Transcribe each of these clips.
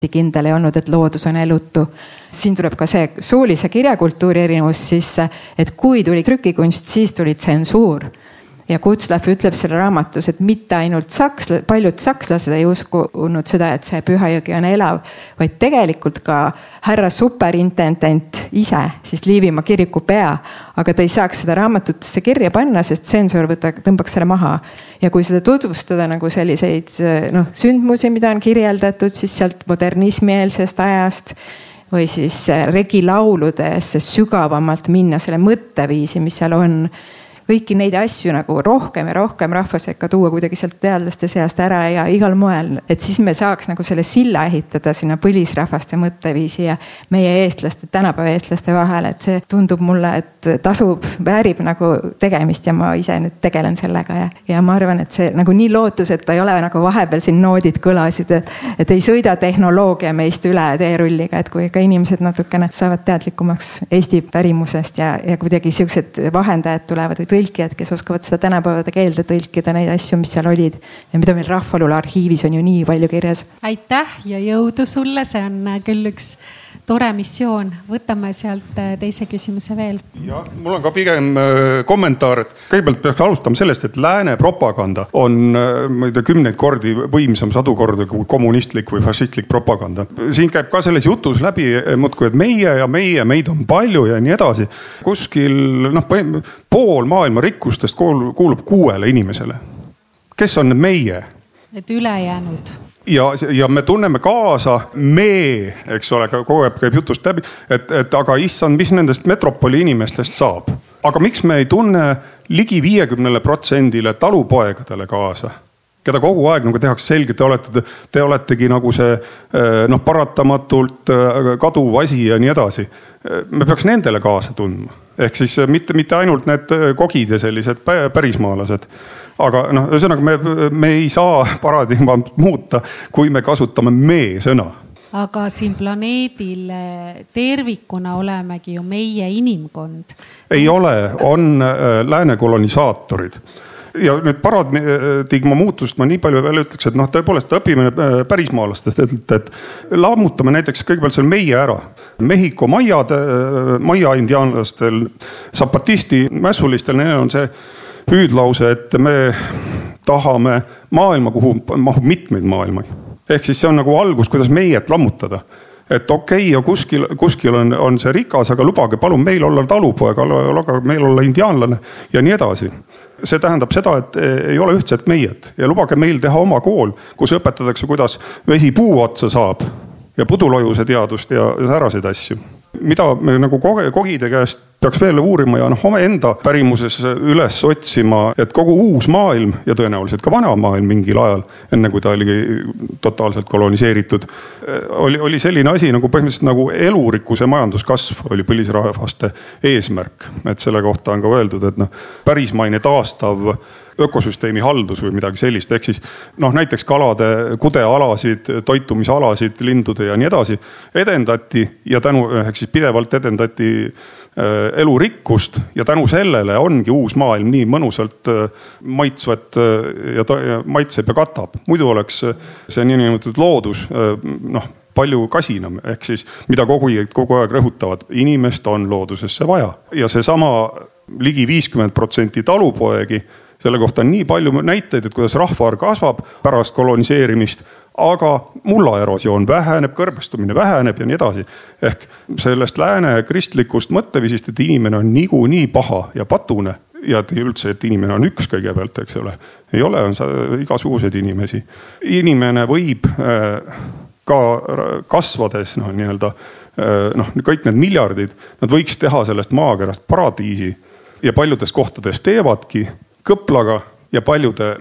kindel ei olnud, et loodus on elutu. Siin tuleb ka see soolise kirjakultuuri erinevus sisse, et kui tuli trükikunst, siis tuli tsensuur. Ja Kutzlaff ütleb selle raamatus, et mitte ainult paljud sakslased ei uskunud seda, et see Pühajõgi on elav, vaid tegelikult ka härra superintendent ise, siis Liivimaa kiriku pea, aga ta ei saaks seda raamatutesse kirja panna, sest tsensor tõmbaks selle maha. Ja kui seda tutvustada nagu selliseid sündmusi, mida on kirjeldatud, siis sealt modernismieelsest ajast või siis regilauludesse sügavamalt minna selle mõtteviisi, mis seal on. Kõiki neid asju nagu rohkem ja rohkem rahva sekka tuua kuidagi sealt teadlaste seast ära ja igal moel, et siis me saaks nagu selle silla ehitada sinna põlisrahvaste mõtteviisi ja meie eestlaste, tänapäeva eestlaste vahel, et see tundub mulle, et tasub, väärib nagu tegemist ja ma ise nüüd tegelen sellega ja ma arvan, et see nagu nii lootus, et ta ei ole nagu vahepeal siin noodid kõlasid, et ei sõida tehnoloogia meist üle teerulliga, et kui ka inimesed natukene saavad teadlikumaks Eesti pärimusest ja kuidagi siuksed vahendajad tulevad või tõlkijad, kes oskavad seda tänapäevade keelde tõlkida neid asju, mis seal olid ja mida meil Rahvaluule arhiivis on ju nii palju kirjas. Aitäh ja jõudu sulle, see on küll üks tore missioon. Võtame sealt teise küsimuse veel. Ja, mul on ka pigem kommentaar, et kõigepealt peaks alustama sellest, et lääne propaganda on 10 kordi võimsam, 100 korda kui kommunistlik või fašistlik propaganda. Siin käib ka selles jutus läbi, et meid on palju ja nii edasi. Kuskil pool maailma rikkustest kuulub 6 inimesele. Kes on meie? Need ülejäänud. Ja me tunneme kaasa, eks ole, kogu aeg käib jutust läbi, et aga issand, mis nendest metropoli inimestest saab. Aga miks me ei tunne ligi 50% talupoegadele kaasa, keda kogu aeg nagu tehakse selge, te oletegi nagu see paratamatult kaduv asi ja nii edasi. Me peaks nendele kaasa tundma. Ehk siis mitte ainult need kogid ja sellised pärismaalased. Aga ühesõnaga me ei saa paradigma muuta, kui me kasutame sõna. Aga siin planeedil tervikuna olemegi ju meie inimkond. Ei ole, on lääne kolonisaatorid. Ja nüüd paradigma muutust ma nii palju veel ütleks, et tõepoolest õpime pärismaalastest, et lammutame näiteks kõigepealt seal meie ära. Mehhiko maia indiaanlastel, zapatisti mässulistel, neil on see hüüdlause, et me tahame maailma, kuhu mahub mitmeid maailma. Ehk siis see on nagu algus, kuidas meiet lammutada. Et okei, ja kuskil on see rikas, aga lubage palun meil olla talupoeg, meil olla indiaanlane ja nii edasi. See tähendab seda, et ei ole ühtset meiet ja lubage meil teha oma kool, kus õpetatakse, kuidas vesi puu otsa saab ja pudulojuse teadust ja säraseid asju. Mida me nagu kogide käest peaks veel uurima ja enda pärimuses üles otsima, et kogu uus maailm ja tõenäoliselt ka vana maailm mingil ajal, enne kui ta oli totaalselt koloniseeritud, oli selline asi nagu põhimõtteliselt nagu elurikkuse majanduskasv oli põlisrahvaste eesmärk. Et selle kohta on ka öeldud, et pärismaine taastav ökosüsteemi haldus või midagi sellist. Ehk siis näiteks kalade kudealasid, toitumisalasid, lindude ja nii edasi edendati ja ehk siis pidevalt edendati elurikkust ja tänu sellele ongi uus maailm nii mõnusalt maitsvat ja maitseb ja katab. Muidu oleks see nii loodus palju kasinam, ehk siis mida kogu aeg rõhutavad, inimest on loodusesse vaja. Ja see sama ligi 50% talupoegi, selle kohta on nii palju näiteid, et kuidas rahvaarv kasvab pärast koloniseerimist, aga mullaerosioon väheneb, kõrbestumine väheneb ja nii edasi. Ehk sellest lääne kristlikust mõttevisist, et inimene on nii paha ja patune ja üldse, et inimene on üks kõigepealt, eks ole. Ei ole, on igasuguseid inimesi. Inimene võib ka kasvades, kõik need miljardid, nad võiks teha sellest maakerast paradiisi ja paljudes kohtades teevadki kõplaga ja paljude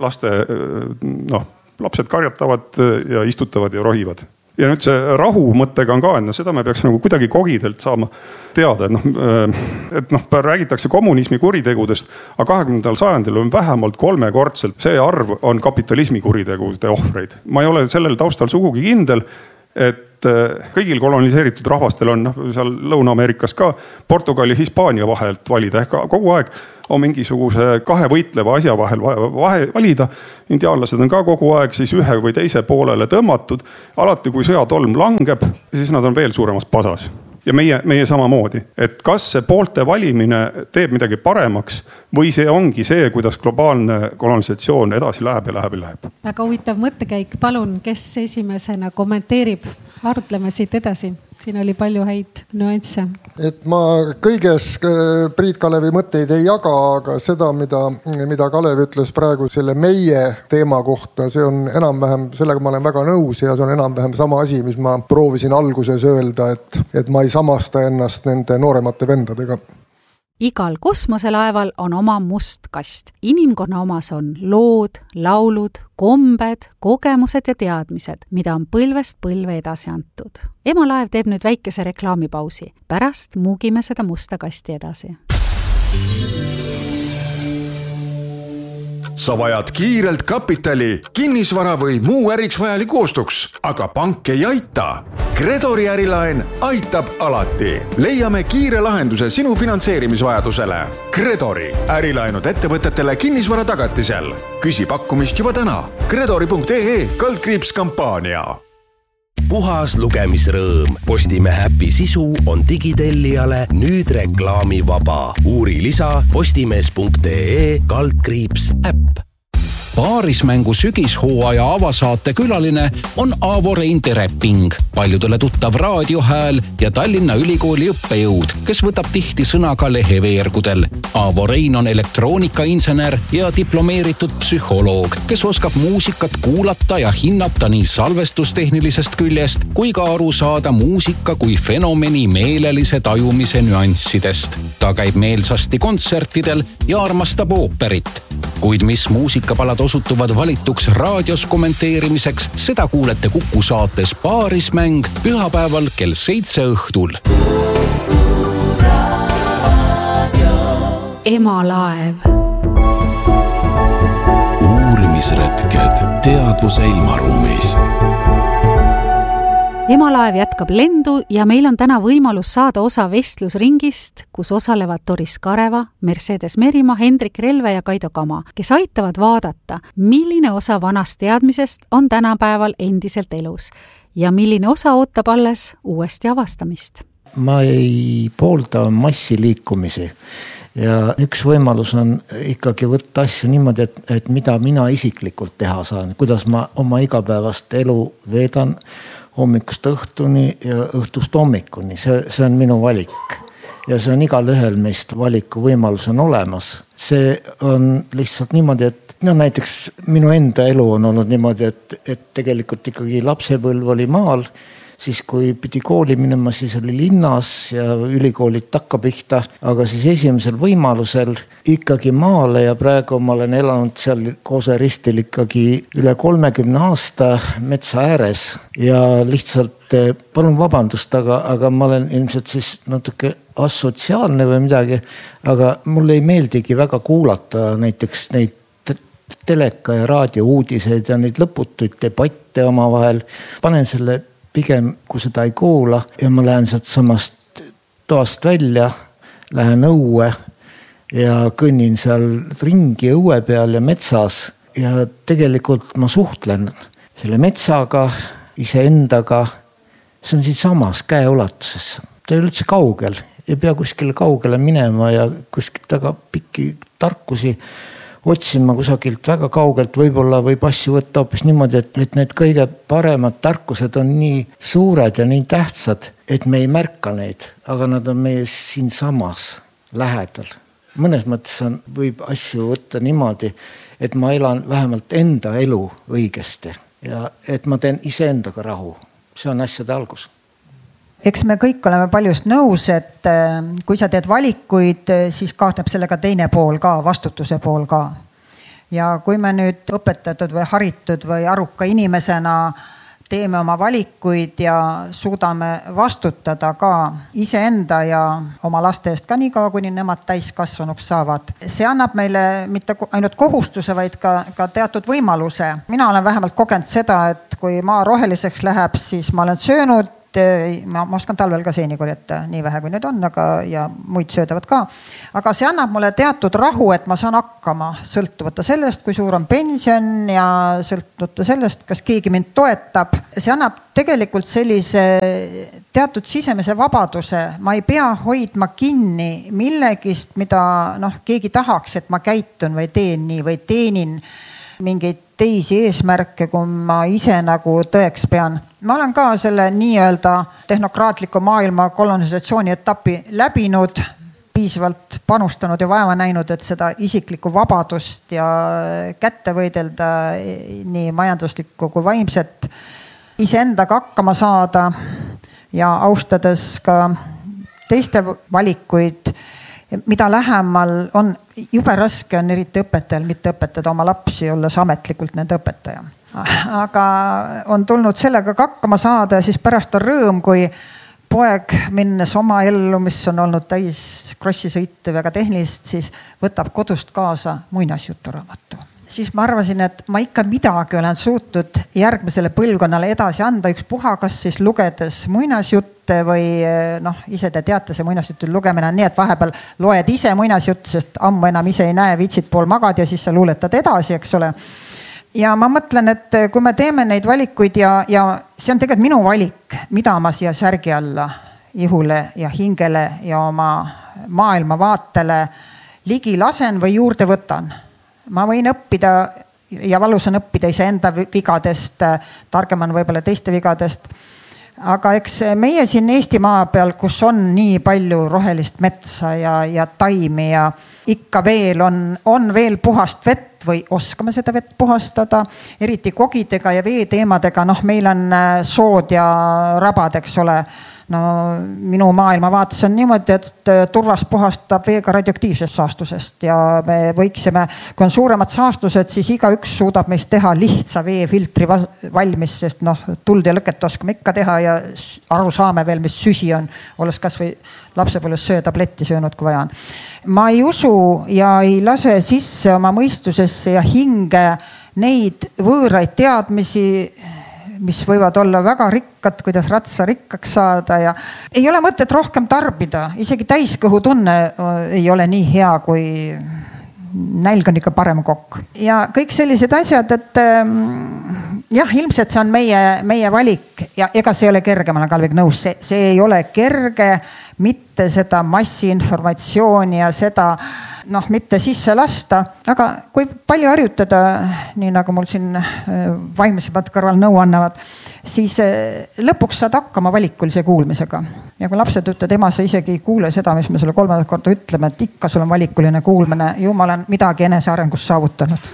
lapsed karjatavad ja istutavad ja rohivad. Ja nüüd see rahu mõttega on ka, et seda me peaks nagu kuidagi kogidelt saama teada, et räägitakse kommunismi kuritegudest, aga 20. sajandil on vähemalt 3-kordselt see arv on kapitalismi kuritegude ohvreid. Ma ei ole sellel taustal sugugi kindel, et et kõigil koloniseeritud rahvastel on seal Lõuna-Ameerikas ka Portugali ja Hispaania vahelt valida ehk kogu aeg on mingisuguse kahe võitleva asja vahel valida. Indiaanlased on ka kogu aeg siis ühe või teise poolele tõmmatud. Alati kui sõjatolm langeb, siis nad on veel suuremas pasas. Ja meie samamoodi, et kas see poolte valimine teeb midagi paremaks või see ongi see, kuidas globaalne kolonisatsioon edasi läheb ja läheb. Väga huvitav mõttekäik. Palun, kes esimesena kommenteerib? Arutleme siit edasi. Siin oli palju häid nüansse. Et ma kõiges Priit Kalevi mõtteid ei jaga, aga seda, mida Kalev ütles praegu selle meie teema kohta, see on enam-vähem, sellega ma olen väga nõus ja see on enam-vähem sama asi, mis ma proovisin alguses öelda, et ma ei samasta ennast nende nooremate vendadega. Igal kosmoselaeval on oma must kast. Inimkonna omas on lood, laulud, kombed, kogemused ja teadmised, mida on põlvest põlve edasi antud. Emalaev teeb nüüd väikese reklaamipausi. Pärast muugime seda musta kasti edasi. Sa vajad kiirelt kapitali, kinnisvara või muu äriks vajaliku ostuks, aga pank ei aita. Credori ärilaen aitab alati. Leiame kiire lahenduse sinu finantseerimisvajadusele. Credori ärilaenud ettevõtetele kinnisvara tagatisel. Küsi pakkumist juba täna. Credori.ee/kampaania. Puhas lugemisrõõm. Postimehe äpi sisu on digitellijale nüüd reklaamivaba. Uuri lisa postimees.ee/äpp. Paarismängu sügishooaja avasaate külaline on Aavo Rein Tereping, paljudele tuttav raadiohääl ja Tallinna Ülikooli õppejõud, kes võtab tihti sõna ka leheveergudel. Aavo Rein on elektroonikainsener ja diplomeeritud psühholoog, kes oskab muusikat kuulata ja hinnata nii salvestustehnilisest küljest kui ka aru saada muusika kui fenomeni meelelise tajumise nüanssidest. Ta käib meelsasti kontsertidel ja armastab ooperit. Kuid mis muusikapalad osutuvad valituks raadios kommenteerimiseks, seda kuulete Kuku saates Paarismäng pühapäeval kell 7 õhtul. Emalaev. Uurimisretked teadvuse ilmaruumis. Emalaev jätkab lendu ja meil on täna võimalus saada osa vestlusringist, kus osalevad Doris Kareva, Mercedes Merimaa, Hendrik Relve ja Kaido Kama, kes aitavad vaadata, milline osa vanast teadmisest on tänapäeval endiselt elus ja milline osa ootab alles uuesti avastamist. Ma ei poolda massiliikumisi ja üks võimalus on ikkagi võtta asju niimoodi, et mida mina isiklikult teha saan, kuidas ma oma igapäevast elu veedan hommikust õhtuni ja õhtust hommikuni. See on minu valik ja see on igal ühel meist valiku võimalus on olemas. See on lihtsalt niimoodi, et näiteks minu enda elu on olnud niimoodi, et tegelikult ikkagi lapsepõlv oli maal, siis kui pidi kooli minema, siis oli linnas ja ülikoolid takkapihta, aga siis esimesel võimalusel ikkagi maale ja praegu ma olen elanud seal Koose ristil ikkagi üle 30 aasta metsa ääres ja lihtsalt palun vabandust, aga ma olen ilmselt siis natuke assotsiaalne või midagi, aga mulle ei meeldigi väga kuulata näiteks neid teleka ja raadio uudiseid ja neid lõputuid debatte omavahel. Panen selle pigem, kui seda ei kuula ja ma lähen sealt samast toast välja, lähen õue ja kõnnin seal ringi õue peal ja metsas ja tegelikult ma suhtlen selle metsaga, iseendaga. See on siin samas käeulatuses. Ta ei ole üldse kaugel, ei pea kuskile kaugele minema ja kuskilt väga pikki tarkusi otsima kusagilt väga kaugelt, võib-olla võib asju võtta hoopis niimoodi, et need kõige paremad tarkused on nii suured ja nii tähtsad, et me ei märka neid, aga nad on meie siin samas lähedal. Mõnes mõttes võib asju võtta niimoodi, et ma elan vähemalt enda elu õigesti ja et ma teen iseendaga rahu. See on asjade algus. Eks me kõik oleme paljust nõus, et kui sa teed valikuid, siis kaasneb sellega teine pool ka, vastutuse pool ka. Ja kui me nüüd õpetatud või haritud või aruka inimesena teeme oma valikuid ja suudame vastutada ka iseenda ja oma laste eest ka nii kaua, kuni nemad täiskasvanuks saavad. See annab meile mitte ainult kohustuse, vaid ka teatud võimaluse. Mina olen vähemalt kogenud seda, et kui maa roheliseks läheb, siis ma olen söönud. Ma oskan talvel ka seeni korjata nii vähe kui need on, ja muid söödavad ka. Aga see annab mulle teatud rahu, et ma saan hakkama sõltuvata sellest, kui suur on pension ja sõltuvata sellest, kas keegi mind toetab. See annab tegelikult sellise teatud sisemise vabaduse. Ma ei pea hoidma kinni millegist, mida keegi tahaks, et ma käitun või teen nii või teenin mingeid teisi eesmärke, kui ma ise nagu tõeks pean. Ma olen ka selle nii-öelda tehnokraatliku maailma kolonisatsiooni etapi läbinud, piisavalt panustanud ja vaeva näinud, et seda isiklikku vabadust ja kätte võidelda nii majanduslikku kui vaimset, iseendaga hakkama saada ja austades ka teiste valikuid, mida lähemal on. Jube raske on eriti õpetajal mitte õpetada oma lapsi, olles ametlikult nende õpetaja. Aga on tulnud sellega hakkama saada ja siis pärast on rõõm, kui poeg minnes oma ellu, mis on olnud täis krossisõitu väga tehnilist, siis võtab kodust kaasa muinasjuturaamatu. Siis ma arvasin, et ma ikka midagi olen suutnud järgmisele põlvkonnale edasi anda, ükspuha, kas siis lugedes muinasjutte või ise te teate, see muinasjutte lugemine on nii, et vahepeal loed ise muinasjutte, sest ammu enam ise ei näe, viitsid pool magad ja siis sa luuletad edasi, eks ole. Ja ma mõtlen, et kui me teeme neid valikuid ja see on tegelikult minu valik, mida ma siia särgi alla ihule ja hingele ja oma maailmavaatele ligi lasen või juurde võtan. Ma võin õppida ja valus on õppida iseenda vigadest, targem on võib-olla teiste vigadest. Aga eks meie siin Eestimaa peal, kus on nii palju rohelist metsa ja taimi ja ikka veel on veel puhast vett või oskame seda vett puhastada, eriti kogidega ja veeteemadega. Meil on sood ja rabad, eks ole. Minu maailmavaates on niimoodi, et turvas puhastab veega radioaktiivsest saastusest ja me võiksime, kui on suuremad saastused, siis igaüks suudab meist teha lihtsa veefiltri valmis, sest tuld ja lõket oskame ikka teha ja aru saame veel, mis süsi on, olles kas või lapsepõlves söötabletti söönud, kui vaja on. Ma ei usu ja ei lase sisse oma mõistusesse ja hinge neid võõraid teadmisi, mis võivad olla väga rikkad, kuidas ratsa rikkaks saada ja ei ole mõtet rohkem tarbida. Isegi täiskõhu tunne ei ole nii hea, kui nälg on ikka parem kokk. Ja kõik sellised asjad, et jah, ilmselt see on meie valik ja ega see ei ole kerge, ma olen Kalvik nõus, see ei ole kerge mitte seda massiinformatsiooni ja seda mitte sisse lasta, aga kui palju harjutada, nii nagu mul siin vaimsemad kõrval nõu annavad, siis lõpuks saad hakkama valikulise kuulmisega. Ja kui lapsed ütlevad, ema, sa isegi ei kuule seda, mis me sulle 3. korda ütleme, et ikka sul on valikuline kuulmine, ju ma olen midagi enesearengus saavutanud.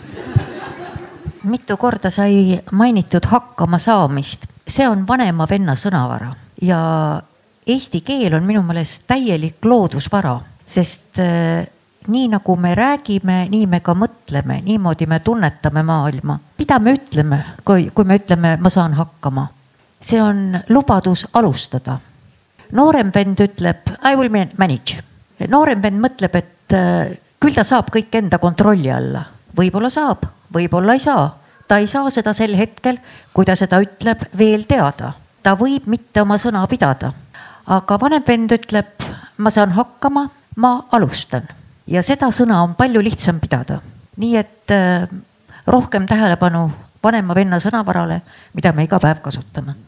Mitu korda sai mainitud hakkama saamist. See on vanema venna sõnavara ja eesti keel on minu meelest täielik loodusvara, sest nii nagu me räägime, nii me ka mõtleme, niimoodi me tunnetame maailma. Mida me ütleme, kui me ütleme, ma saan hakkama? See on lubadus alustada. Noorem vend ütleb, I will manage. Noorem vend mõtleb, et küll ta saab kõik enda kontrolli alla. Võib-olla saab, võib-olla ei saa. Ta ei saa seda sel hetkel, kui ta seda ütleb, veel teada. Ta võib mitte oma sõna pidada. Aga vanem vend ütleb, ma saan hakkama, ma alustan. Ja seda sõna on palju lihtsam pidada. Nii et rohkem tähelepanu vanema venna sõnavarale, mida me iga päev kasutame.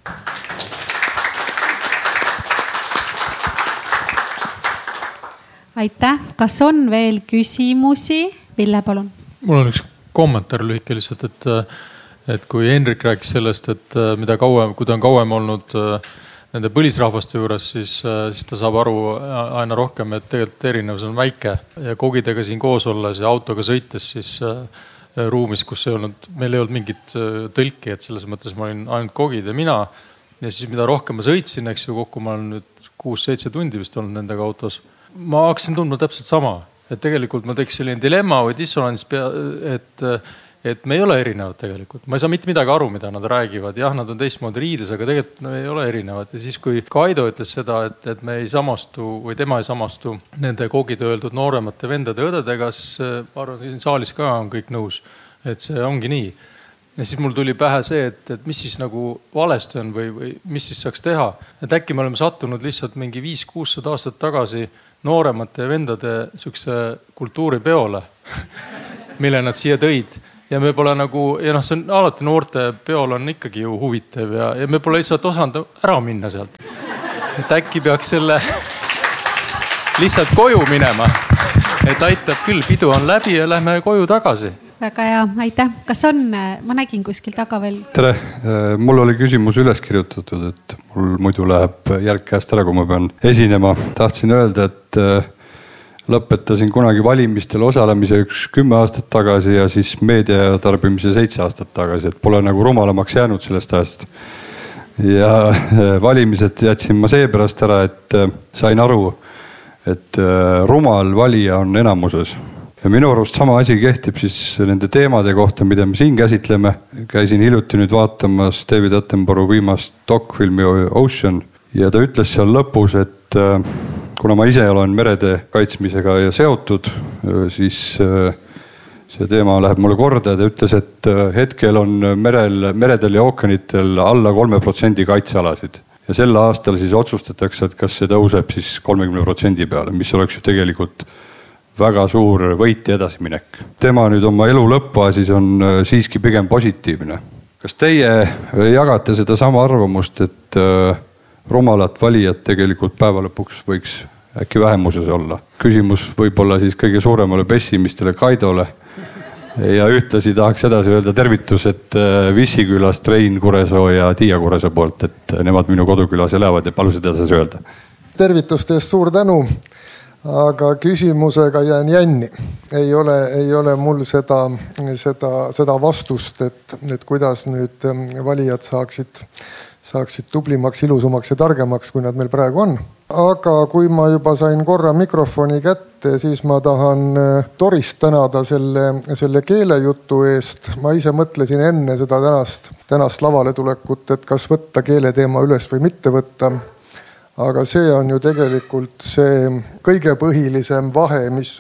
Aitäh. Kas on veel küsimusi? Ville, palun. Mul on üks kommentaar lühike lihtsalt, et kui Henrik rääkis sellest, et kui ta on kauem olnud nende põlisrahvaste juures, siis ta saab aru aina rohkem, et tegelikult erinevus on väike ja kogidega siin koos olles ja autoga sõites siis ruumis, kus meil ei olnud mingit tõlki, et selles mõttes ma olin ainult kogid ja mina. Ja siis mida rohkem ma sõitsin, eks ju, kokku ma olen nüüd 6-7 tundi vist olnud nendega autos. Ma hakkasin tundma täpselt sama, et tegelikult ma teeks selline dilemma või dissonants, et me ei ole erinevad tegelikult. Ma ei saa mitte midagi aru, mida nad räägivad. Jah, nad on teistmoodi riides, aga tegelikult me ei ole erinevad. Ja siis, kui Kaido ütles seda, et me ei samastu või tema ei samastu nende kogide öeldud nooremate vendade õdedega, siis ma arvan, siin saalis ka on kõik nõus, et see ongi nii. Ja siis mul tuli pähe see, et mis siis nagu valesti on või mis siis saaks teha. Et äkki me oleme sattunud lihtsalt mingi 500-600 aastat tagasi nooremate vendade sihukese kultuuripeole, mille nad siia tõid. Ja me pole nagu, ja see on alati noorte peol on ikkagi ju huvitav ja me pole lihtsalt osanud ära minna sealt. Et äkki peaks selle lihtsalt koju minema. Et aitab küll, pidu on läbi ja lähme koju tagasi. Väga hea, aitäh. Kas on, ma nägin kuskil taga veel. Tere, mul oli küsimus üles kirjutatud, et mul muidu läheb järg käest ära, kui ma pean esinema. Tahtsin öelda, et lõpetasin kunagi valimistel osalemise 10 aastat tagasi ja siis meedia tarbimise 7 aastat tagasi, et pole nagu rumalamaks jäänud sellest ajast. Ja valimised jätsin ma seepärast ära, et sain aru, et rumal valija on enamuses. Ja minu arust sama asi kehtib siis nende teemade kohta, mida me siin käsitleme. Käisin hiljuti nüüd vaatamas David Attenborough viimast dokfilmi Ocean ja ta ütles seal lõpus, et kuna ma ise olen merede kaitsmisega ja seotud, siis see teema läheb mulle korda ja ta ütles, et hetkel on meredel ja ookeanitel alla 3% kaitsealasid. Ja sel aastal siis otsustatakse, et kas see tõuseb siis 30% peale, mis oleks ju tegelikult väga suur võit ja edasiminek. Tema nüüd oma elu lõppfaasis on siiski pigem positiivne. Kas teie jagate seda sama arvamust, et rumalat valijat tegelikult päeva lõpuks võiks äkki vähemuses olla? Küsimus võib-olla siis kõige suuremale pessimistele Kaidole ja ühtlasi tahaks edasi öelda tervitus, et Vissikülast Rein Kuresoo ja Tiia Kuresoo poolt, et nemad minu kodukülas elavad ja palusid edasi öelda. Tervituste eest suur tänu, aga küsimusega jään jänni. Ei ole mul seda vastust, et kuidas nüüd valijad saaksid tublimaks, ilusamaks ja targemaks, kui nad meil praegu on. Aga kui ma juba sain korra mikrofoni kätte, siis ma tahan Torist tänada selle keelejutu eest. Ma ise mõtlesin enne seda tänast lavale tulekut, et kas võtta keeleteema üles või mitte võtta. Aga see on ju tegelikult see kõige põhilisem vahe, mis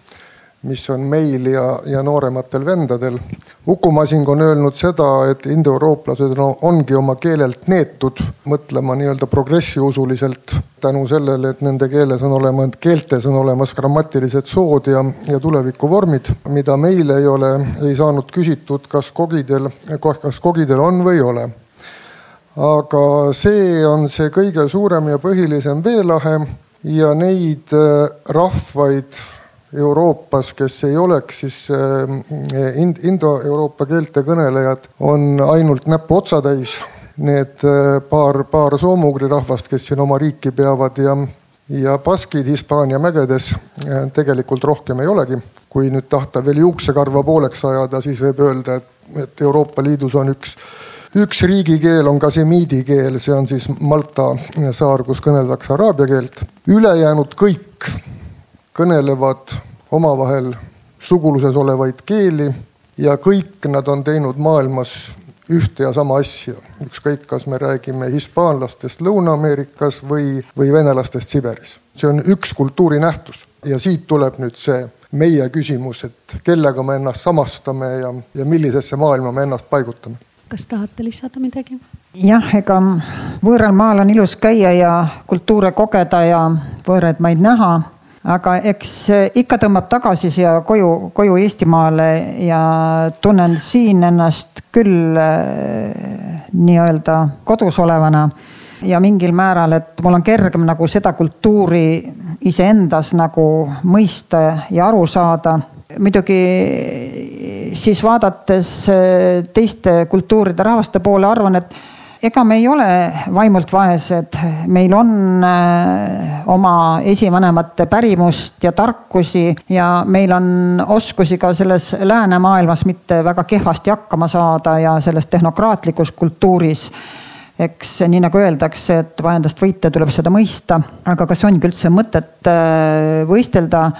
on meil ja noorematel vendadel. Uku Masing on öelnud seda, et indoeurooplased ongi oma keelelt neetud mõtlema nii-öelda progressiusuliselt tänu sellele, et nende keeltes on olemas grammatilised sood ja tulevikuvormid, mida meil ei saanud küsitud, kas kogidel on või ei ole. Aga see on see kõige suurem ja põhilisem veelahe ja neid rahvaid Euroopas, kes ei oleks siis Indo-Euroopa keelte kõnelejad, on ainult näpu otsatäis. Need paar soomugri rahvast, kes siin oma riiki peavad ja baskid Hispaania mägedes tegelikult rohkem ei olegi. Kui nüüd tahta veel juuksekarva pooleks ajada, siis võib öelda, et Euroopa Liidus on üks riigikeel on kasemiidi keel, see on siis Malta saar, kus kõneldakse araabia keelt. Ülejäänud kõik kõnelevad omavahel suguluses olevaid keeli ja kõik nad on teinud maailmas ühte ja sama asja. Ükskõik, kas me räägime hispaanlastest Lõuna-Ameerikas või venelastest Siberis. See on üks kultuurinähtus ja siit tuleb nüüd see meie küsimus, et kellega me ennast samastame ja millisesse maailma me ennast paigutame. Kas tahate lisada midagi? Jah, ega võõral maal on ilus käia ja kultuure kogeda ja võõraid maid näha. Aga eks ikka tõmbab tagasi siia koju Eestimaale ja tunnen siin ennast küll nii-öelda kodus olevana ja mingil määral, et mul on kergem nagu seda kultuuri iseendas nagu mõista ja aru saada. Muidugi siis vaadates teiste kultuuride rahvaste poole arvan, et ega me ei ole vaimult vaesed, meil on oma esivanemate pärimust ja tarkusi ja meil on oskusi ka selles läänemaailmas mitte väga kehvasti hakkama saada ja selles tehnokraatlikus kultuuris. Eks nii nagu öeldakse, et vahendast võite tuleb seda mõista, aga kas ongi üldse mõtet võistelda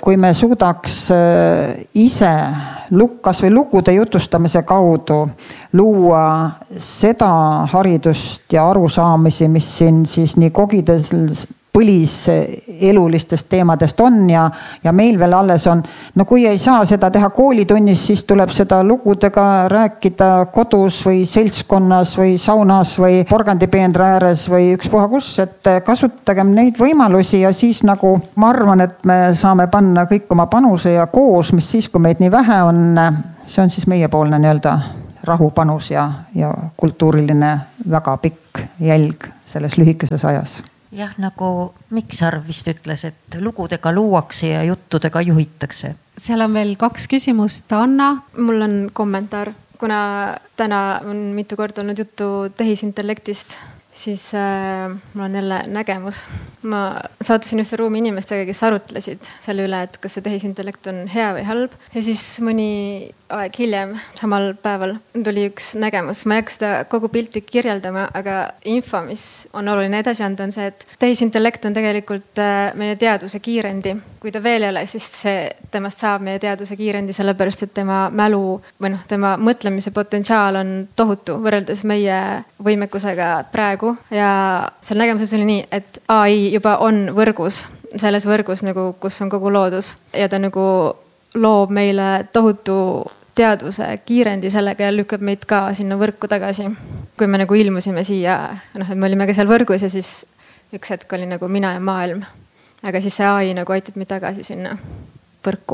kui me suudaks ise kas või lugude jutustamise kaudu luua seda haridust ja arusaamisi, mis siin siis nii kogides põliselulistest teemadest on ja meil veel alles on. No kui ei saa seda teha koolitunnis, siis tuleb seda lugudega rääkida kodus või seltskonnas või saunas või porgandipeendra ääres või ükspuha kus, et kasutagem neid võimalusi ja siis nagu ma arvan, et me saame panna kõik oma panuse ja koos, mis siis, kui meid nii vähe on, see on siis meiepoolne nii-öelda rahupanus ja kultuuriline väga pikk jälg selles lühikeses ajas. Jah, nagu Mikksarv vist ütles, et lugudega luuakse ja juttudega juhitakse. Seal on veel 2 küsimust. Anna. Mul on kommentaar. Kuna täna on mitu korda olnud juttu tehisintellektist, siis mul on jälle nägemus. Ma saatasin ühte ruumi inimestega, kes arutlesid selle üle, et kas see tehisintellekt on hea või halb. Ja siis mõni aeg hiljem, samal päeval, tuli üks nägemus. Ma ei hakka seda kogu pilti kirjeldama, aga info, mis on oluline edasi anda, on see, et tehisintellekt on tegelikult meie teaduse kiirendi. Kui ta veel ei ole, siis temast saab meie teaduse kiirendi, sellepärast et tema mälu või tema mõtlemise potentsiaal on tohutu võrreldes meie võimekusega praegu. Ja seal nägemuses oli nii, et AI juba on võrgus, selles võrgus, nagu, kus on kogu loodus. Ja ta nagu loob meile tohutu teadvuse kiirendi sellega ja lükkab meid ka sinna võrku tagasi. Kui me nagu ilmusime siia, et me olime ka seal võrgus ja siis üks hetk oli nagu mina ja maailm. Aga siis see AI nagu aitab meid tagasi sinna võrku.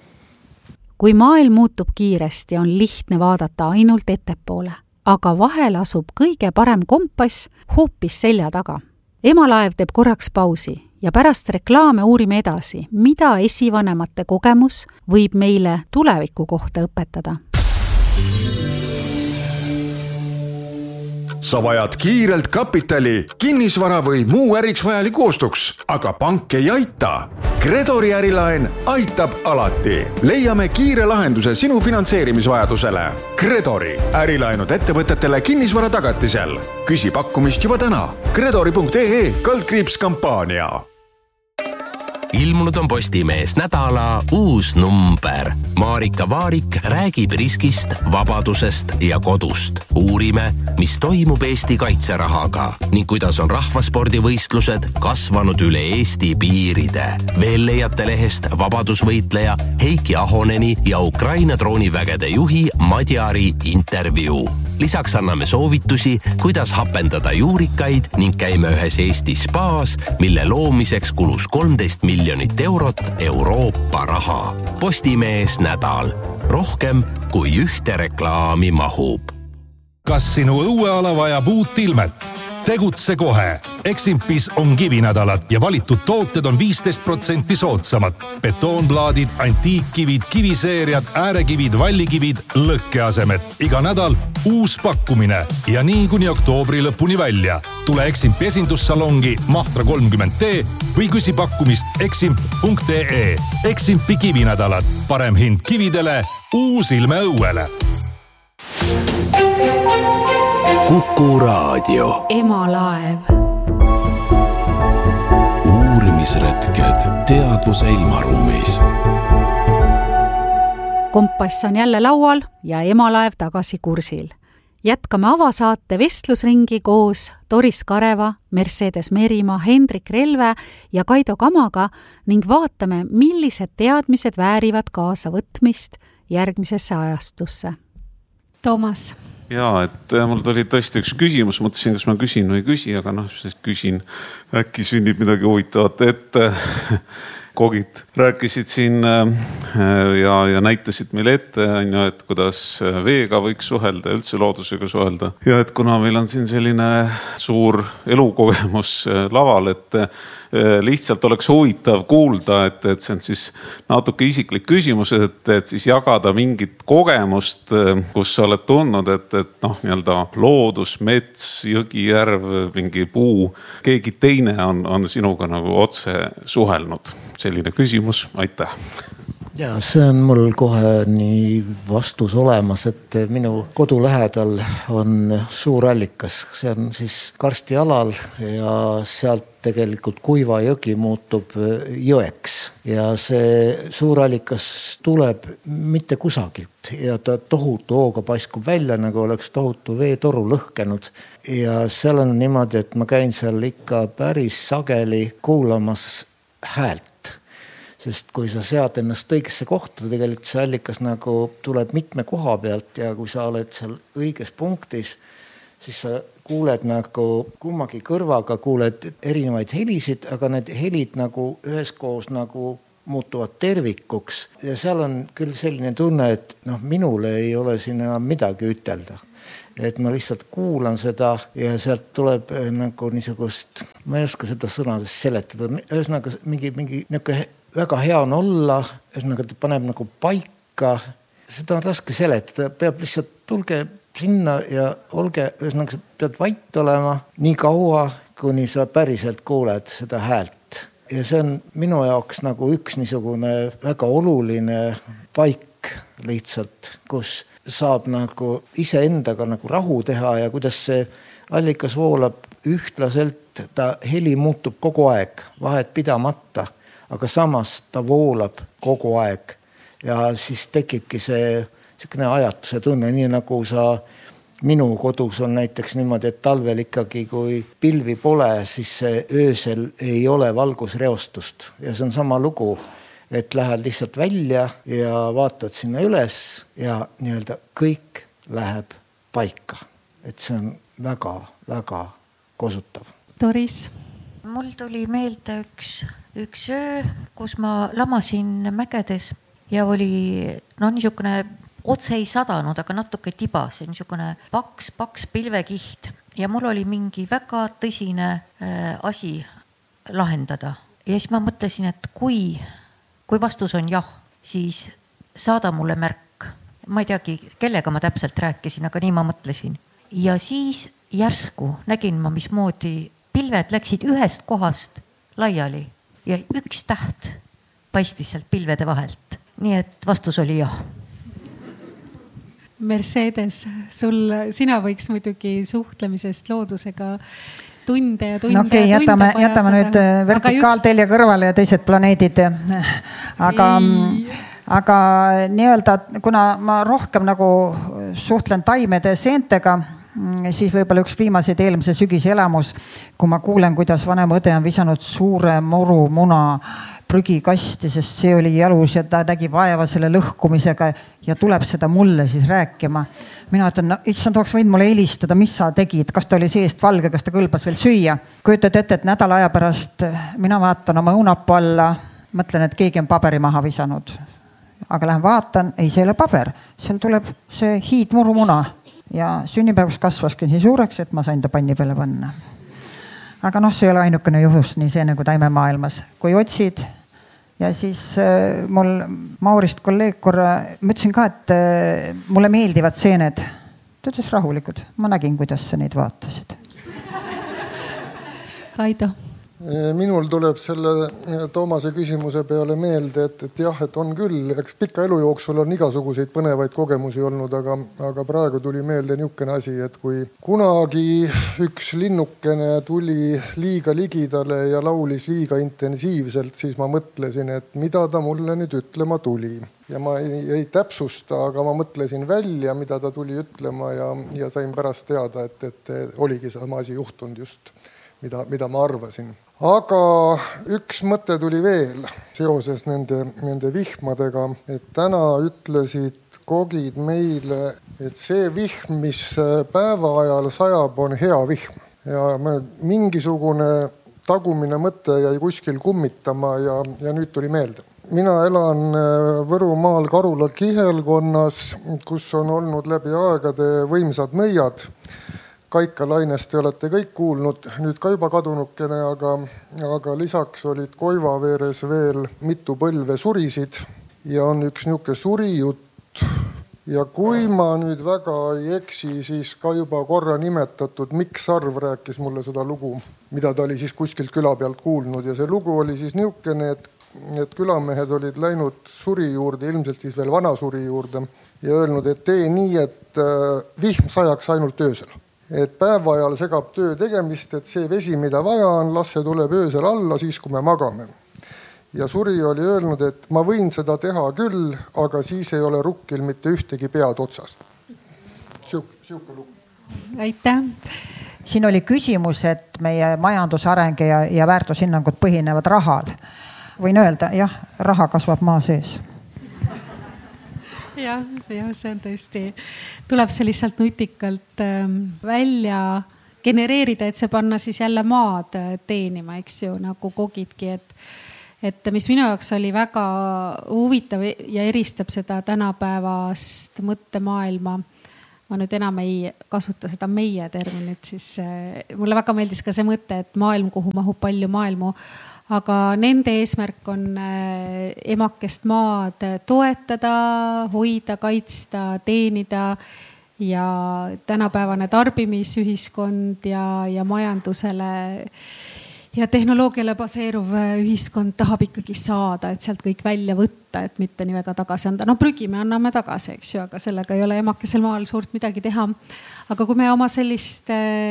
Kui maailm muutub kiiresti, on lihtne vaadata ainult ettepoole, aga vahel asub kõige parem kompass hoopis selja taga. Emalaev teeb korraks pausi ja pärast reklaame uurime edasi, mida esivanemate kogemus võib meile tuleviku kohta õpetada. Sa vajad kiirelt kapitali, kinnisvara või muu äriks vajaliku ostuks, aga pank ei aita. Gredori ärilaen aitab alati. Leiame kiire lahenduse sinu finantseerimisvajadusele. Gredori ärilaenud ettevõtetele kinnisvara tagatisel. Küsi pakkumist juba täna. Gredori.ee/kampaania. Ilmunud on Postimees nädala uus number. Marika Vaarik räägib riskist, vabadusest ja kodust. Uurime, mis toimub Eesti kaitserahaga ning kuidas on rahvaspordivõistlused kasvanud üle Eesti piiride. Veel leiate lehest vabadusvõitleja Heiki Ahoneni ja Ukraina droonivägede juhi Madjari intervjuu. Lisaks anname soovitusi, kuidas hapendada juurikaid ning käime ühes Eesti spaas, mille loomiseks kulus 13 miljonit eurot Euroopa raha. Postimees nädal. Rohkem kui ühte reklaami mahub. Kas sinu õueala vajab uut ilmet? Tegutse kohe. Eximpis on kivinädalad ja valitud tooted on 15% soodsamad. Betoonplaadid, antiikkivid, kiviseeriad, äärekivid, vallikivid, lõkkeasemed. Iga nädal uus pakkumine ja nii kuni oktoobri lõpuni välja. Tule Eximpi esindussalongi Mahtra 30T või küsi pakkumist eximp.ee. Eximpi kivinädalad. Parem hind kividele, uus ilme õuele. Kuku Raadio. Emalaev. Uurimisretked teadvuse ilmaruumis. Kompass on jälle laual ja Emalaev tagasi kursil. Jätkame avasaate vestlusringi koos Doris Kareva, Mercedes Merimaa, Hendrik Relve ja Kaido Kamaga ning vaatame, millised teadmised väärivad kaasa võtmist järgmisesse ajastusse. Toomas. Jaa, et mul tuli tõesti üks küsimus, mõtlesin, kas ma küsin või küsi, aga siis küsin, äkki sünnib midagi huvitavat ette. Kogid rääkisid siin ja näitasid meile ette, et kuidas veega võiks suhelda ja üldse loodusega suhelda. Ja et kuna meil on siin selline suur elukogemus laval, et lihtsalt oleks huvitav kuulda, et see on siis natuke isiklik küsimus, et siis jagada mingit kogemust, kus sa oled tundnud, et nii-öelda loodus, mets, jõgi, järv, mingi puu, keegi teine on sinuga nagu otse suhelnud. Selline küsimus, aitäh. Ja see on mul kohe nii vastus olemas, et minu kodu lähedal on Suurallikas, see on siis karsti alal ja sealt tegelikult Kuiva jõgi muutub jõeks ja see Suurallikas tuleb mitte kusagilt ja ta tohutu hooga paiskub välja, nagu oleks tohutu veetoru lõhkenud ja seal on niimoodi, et ma käin seal ikka päris sageli kuulamas häält. Sest kui sa sead ennast õigesse kohta, tegelikult see allikas nagu tuleb mitme koha pealt ja kui sa oled seal õiges punktis, siis sa kuuled nagu kummagi kõrvaga, kuuled erinevaid helisid, aga need helid nagu üheskoos nagu muutuvad tervikuks. Ja seal on küll selline tunne, et minule ei ole siin enam midagi ütelda. Et ma lihtsalt kuulan seda ja sealt tuleb nagu niisugust, ma ei oska seda sõnades seletada, ühesõnaga mingi väga hea on olla, ühesõnaga ta paneb nagu paika, seda on raske seletada, peab lihtsalt tulge sinna ja olge, ühesõnaga pead vait olema nii kaua, kuni sa päriselt kuuled seda häält. Ja see on minu jaoks nagu üks niisugune väga oluline paik lihtsalt, kus saab nagu iseendaga nagu rahu teha ja kuidas see allikas voolab ühtlaselt, ta heli muutub kogu aeg, vahet pidamata. Aga samas ta voolab kogu aeg ja siis tekibki see selline ajatuse tunne, nii nagu minu kodus on näiteks niimoodi, et talvel ikkagi kui pilvi pole, siis see öösel ei ole valgusreostust ja see on sama lugu, et lähed lihtsalt välja ja vaatad sinna üles ja nii-öelda kõik läheb paika, et see on väga kosutav. Doris? Mul tuli meelde üks öö, kus ma lamasin mägedes ja oli niisugune otse ei sadanud, aga natuke tibas, niisugune paks pilvekiht ja mul oli mingi väga tõsine asi lahendada. Ja siis ma mõtlesin, et kui vastus on jah, siis saada mulle märk. Ma ei teagi, kellega ma täpselt rääkisin, aga nii ma mõtlesin. Ja siis järsku nägin ma, mismoodi pilved läksid ühest kohast laiali ja üks täht paistis sealt pilvede vahelt. Nii et vastus oli jah. Mercedes, sina võiks muidugi suhtlemisest loodusega tunde ja tunde. No okei, jätame nüüd vertikaaltelje kõrvale ja teised planeedid. Aga nii-öelda, kuna ma rohkem nagu suhtlen taimede seentega, siis võib-olla üks viimaseid eelmise sügise elamus, kui ma kuulen, kuidas vanem õde on visanud suure moru muna prügikasti, sest see oli jalus ja ta nägi vaeva selle lõhkumisega ja tuleb seda mulle siis rääkima. Mina ütlen, issand, oleks võinud mulle helistada, mis sa tegid, kas ta oli seest valge, kas ta kõlbas veel süüa. Kujutad ette, et nädala aja pärast mina vaatan oma õunapuu alla, mõtlen, et keegi on paberi maha visanud. Aga lähen vaatan, ei, see ei ole paber, seal tuleb see hiidmurumuna. Ja sünnipäevaks kasvaski nii suureks, et ma sain ta panni peale panna. Aga see ei ole ainukene juhus nii see nagu taimemaailmas. Kui otsid ja siis mul Maurist kolleeg korra, ma ütlesin ka, et mulle meeldivad seened. Ta ütles rahulikud. Ma nägin, kuidas sa neid vaatasid. Kaido. Minul tuleb selle Toomase küsimuse peale meelde, et jah, et on küll, eks pika elu jooksul on igasuguseid põnevaid kogemusi olnud, aga praegu tuli meelde niisugune asi, et kui kunagi üks linnukene tuli liiga ligidale ja laulis liiga intensiivselt, siis ma mõtlesin, et mida ta mulle nüüd ütlema tuli. Ja ma ei täpsusta, aga ma mõtlesin välja, mida ta tuli ütlema ja sain pärast teada, et oligi sama asi juhtunud just, mida ma arvasin. Aga üks mõte tuli veel seoses nende vihmadega, et täna ütlesid kogid meile, et see vihm, mis päeva ajal sajab, on hea vihm. Ja mingisugune tagumine mõte jäi kuskil kummitama ja nüüd tuli meelde. Mina elan Võrumaal Karula kihelkonnas, kus on olnud läbi aegade võimsad nõiad. Kaikalainest te olete kõik kuulnud, nüüd ka juba kadunukene, aga lisaks olid Koivaveeres veel mitu põlve surisid ja on üks niuke surijutt. Ja kui ma nüüd väga ei eksi, siis ka juba korra nimetatud Mikk Sarv rääkis mulle seda lugu, mida ta oli siis kuskilt küla pealt kuulnud ja see lugu oli siis niukene, et et külamehed olid läinud suri juurde, ilmselt siis veel vana suri juurde ja öelnud, et tee nii, et vihm sajaks ainult öösel. Et päeva ajal segab töö tegemist, et see vesi, mida vaja on, las see tuleb öösel alla siis, kui me magame. Ja suri oli öelnud, et ma võin seda teha küll, aga siis ei ole rukkil mitte ühtegi pead otsas. Siuke lugu. Aitäh. Siin oli küsimus, et meie majandusareng ja väärtushinnangud põhinevad rahal. Võin öelda, jah, raha kasvab maa sees. Ja, see on tõesti, tuleb see lihtsalt nutikalt välja genereerida, et see panna siis jälle maad teenima, eks ju, nagu kogidki, et mis minu jaoks oli väga huvitav ja eristab seda tänapäevast mõttemaailma. Ma nüüd enam ei kasuta seda meie terminit, siis mulle väga meeldis ka see mõte, et maailm, kuhu mahub palju maailmu, aga nende eesmärk on emakest maad toetada, hoida, kaitsta, teenida ja tänapäevane tarbimisühiskond ja majandusele ja tehnoloogiale baseeruv ühiskond tahab ikkagi saada, et sealt kõik välja võtta, et mitte nii väga tagasi anda. No prügi me anname tagasi, eks ju, aga sellega ei ole emakesel maal suurt midagi teha. Aga kui me oma sellist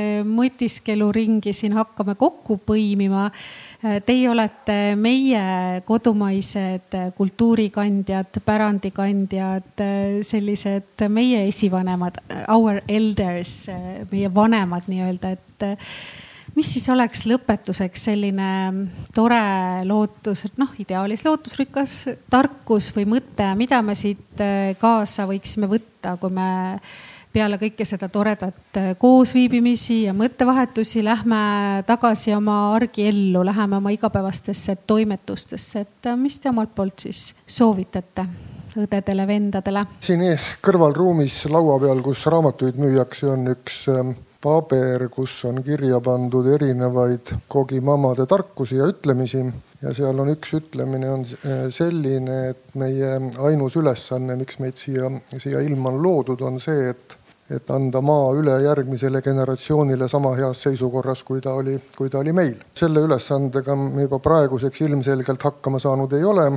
mõtiskeluringi siin hakkame kokku põimima, teie olete meie kodumaised kultuurikandjad, pärandikandjad, sellised meie esivanemad, our elders, meie vanemad nii-öelda, et mis siis oleks lõpetuseks selline tore lootus, ideaalis lootusrikas tarkus või mõte, mida me siit kaasa võiksime võtta, kui me peale kõike seda toredat koosviibimisi ja mõttevahetusi lähme tagasi oma argiellu, läheme oma igapäevastesse toimetustesse, et mis te omalt poolt siis soovitate õdedele, vendadele? Siin kõrvalruumis laua peal, kus raamatuid müüakse, on üks paber, kus on kirja pandud erinevaid kogimamade tarkusi ja ütlemisi. Ja seal on üks ütlemine on selline, et meie ainus ülesanne, miks meid siia ilma on loodud, on see, et anda maa üle järgmisele generatsioonile sama heas seisukorras, kui ta oli meil. Selle ülesandega me juba praeguseks ilmselgelt hakkama saanud ei ole.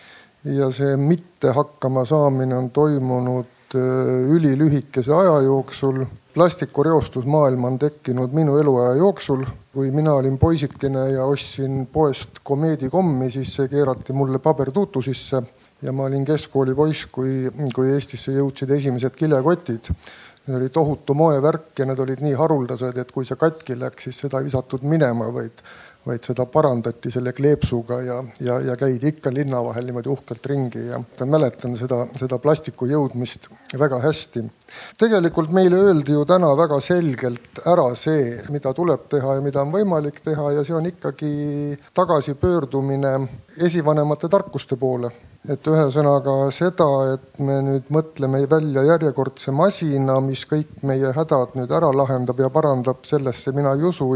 Ja see mitte hakkama saamine on toimunud ülilühikese aja jooksul. Plastikureostus maailma on tekkinud minu eluaja jooksul. Kui mina olin poisikene ja ostsin poest komeedikommi, siis see keerati mulle pabertuutu sisse ja ma olin keskkooli poiss, kui Eestisse jõudsid esimesed kilekotid. Need oli tohutu moevärk ja need olid nii haruldased, et kui see katki läks, siis seda ei visatud minema, vaid seda parandati selle kleepsuga ja käidi ikka linna vahel niimoodi uhkelt ringi ja mäletan seda plastiku jõudmist väga hästi. Tegelikult meile öeldi ju täna väga selgelt ära see, mida tuleb teha ja mida on võimalik teha ja see on ikkagi tagasipöördumine esivanemate tarkuste poole. Et ühesõnaga seda, et me nüüd mõtleme välja järjekordse masina, mis kõik meie hädad nüüd ära lahendab ja parandab, sellesse mina ei usu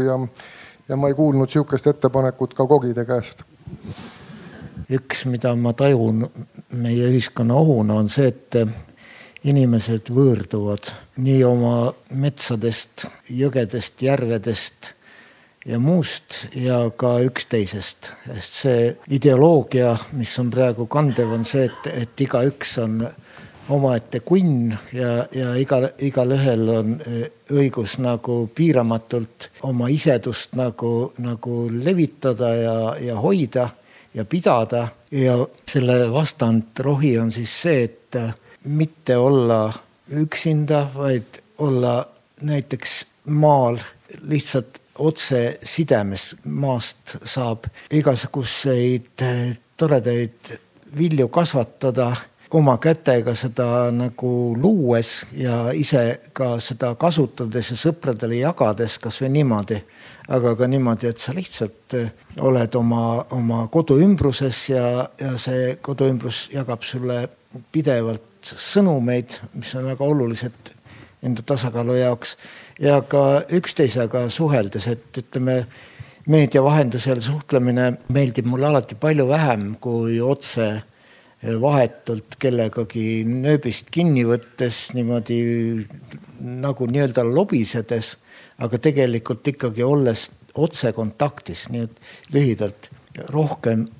ja ma ei kuulnud siukest ettepanekut ka kogide käest. Üks, mida ma tajun meie ühiskonna ohuna, on see, et inimesed võõrduvad nii oma metsadest, jõgedest, järvedest ja muust ja ka üksteisest. See ideoloogia, mis on praegu kandev, on see, et igaüks on omaette kunn ja igal ühel on õigus nagu piiramatult oma isedust nagu levitada ja hoida ja pidada. Ja selle vastand rohi on siis see, et mitte olla üksinda, vaid olla näiteks maal lihtsalt otse sidemes. Maast saab igasuguseid toredaid vilju kasvatada oma kätega seda nagu luues ja ise ka seda kasutades ja sõpradele jagades kas või niimoodi. Aga ka niimoodi, et sa lihtsalt oled oma koduümbruses ja see koduümbrus jagab sulle pidevalt sõnumeid, mis on väga olulised enda tasakaalu jaoks ja ka üksteisega suheldes, et ütleme meedia vahendusel suhtlemine meeldib mulle alati palju vähem kui otse vahetult kellegagi nööbist kinni võttes niimoodi nagu nii-öelda lobisedes, aga tegelikult ikkagi olles otse kontaktis, nii et lühidalt rohkem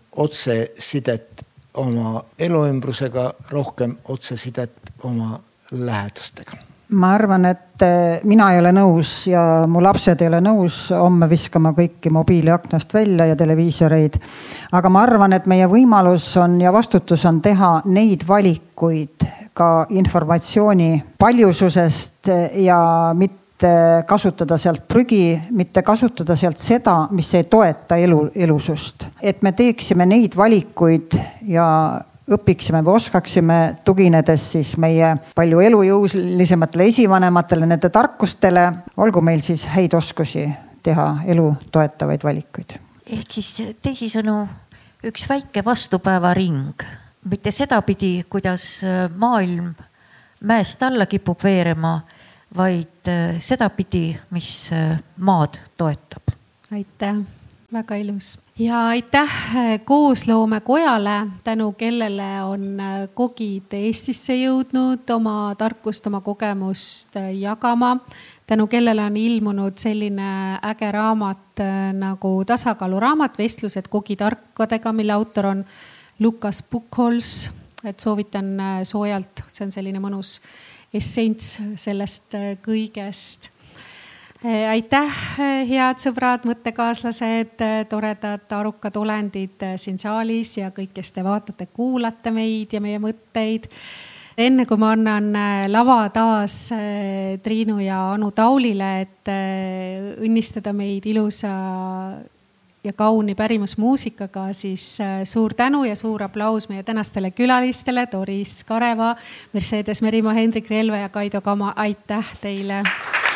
otsesidet oma eluümbrusega, rohkem otsesidet oma lähedastega. Ma arvan, et mina ei ole nõus ja mu lapsed ei ole nõus homme viskama kõiki mobiiliaknast välja ja televiisoreid. Aga ma arvan, et meie võimalus on ja vastutus on teha neid valikuid ka informatsiooni paljususest ja mitte kasutada sealt prügi, mitte kasutada sealt seda, mis ei toeta elusust. Et me teeksime neid valikuid ja õpiksime või oskaksime, tuginedes siis meie palju elujõulisematele esivanematele, nende tarkustele, olgu meil siis häid oskusi teha elu toetavaid valikuid. Ehk siis teisisõnu üks väike vastupäevaring, mitte sedapidi, kuidas maailm mäest alla kipub veerema, vaid sedapidi, mis maad toetab. Aitäh, väga ilus. Ja aitäh Koosloomakojale, tänu kellele on kogid Eestisse jõudnud oma tarkust, oma kogemust jagama. Tänu kellele on ilmunud selline äge raamat nagu tasakaaluraamat Vestlused kogitarkadega, mille autor on Lukas Puchholz. Et soovitan soojalt, see on selline mõnus essents sellest kõigest. Aitäh, head sõbrad, mõttekaaslased, toredad, arukad olendid siin saalis ja kõik, kes te vaatate, kuulate meid ja meie mõtteid. Enne kui ma annan lava taas Triinu ja Anu Taulile, et õnnistada meid ilusa ja kauni pärimusmuusikaga, siis suur tänu ja suur aplaus meie tänastele külalistele, Doris Kareva, Mercedes Merimaa, Hendrik Relve ja Kaido Kama. Aitäh teile!